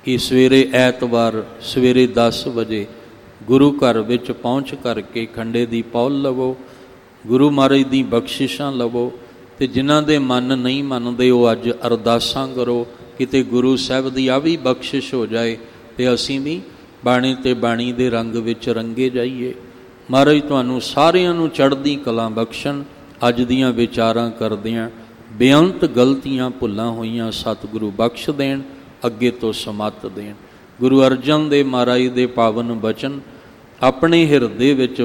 ਕਿ ਸਵੇਰੇ ਐਤਵਾਰ ਸਵੇਰੇ 10 ਵਜੇ ਗੁਰੂ ਘਰ ਵਿੱਚ ਪਹੁੰਚ ਕਰਕੇ ਖੰਡੇ ਦੀ ਪੌਲ ਲਵੋ, ਗੁਰੂ ਮਹਾਰਾਜ ਦੀ ਬਖਸ਼ਿਸ਼ਾਂ ਲਵੋ। ਅਤੇ ਜਿਨ੍ਹਾਂ ਦੇ ਮਨ ਨਹੀਂ ਮੰਨਦੇ ਉਹ ਅੱਜ ਅਰਦਾਸਾਂ ਕਰੋ, ਕਿਤੇ ਗੁਰੂ ਸਾਹਿਬ ਦੀ ਆ ਵੀ ਬਖਸ਼ਿਸ਼ ਹੋ ਜਾਏ ਅਤੇ ਅਸੀਂ ਵੀ ਬਾਣੀ ਅਤੇ ਬਾਣੀ ਦੇ ਰੰਗ ਵਿੱਚ ਰੰਗੇ ਜਾਈਏ। ਮਹਾਰਾਜ ਤੁਹਾਨੂੰ ਸਾਰਿਆਂ ਨੂੰ ਚੜ੍ਹਦੀ ਕਲਾ ਬਖਸ਼ਣ। ਅੱਜ ਦੀਆਂ ਵਿਚਾਰਾਂ ਕਰਦਿਆਂ ਬੇਅੰਤ ਗਲਤੀਆਂ ਭੁੱਲਾਂ ਹੋਈਆਂ ਸਤਿਗੁਰੂ ਬਖਸ਼ ਦੇਣ, ਅੱਗੇ ਤੋਂ ਸਮੱਤ ਦੇਣ। ਗੁਰੂ ਅਰਜਨ ਦੇਵ ਮਹਾਰਾਜ ਦੇ ਪਾਵਨ ਬਚਨ ਆਪਣੇ ਹਿਰਦੇ ਵਿੱਚ